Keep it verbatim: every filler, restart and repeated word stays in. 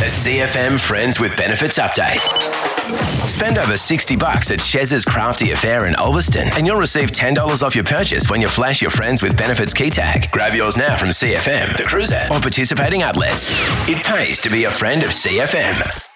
A C F M Friends with Benefits update. Spend over sixty bucks at Chez's Crafty Affair in Ulverston and you'll receive ten dollars off your purchase when you flash your Friends with Benefits key tag. Grab yours now from C F M, The Cruiser, or participating outlets. It pays to be a friend of C F M.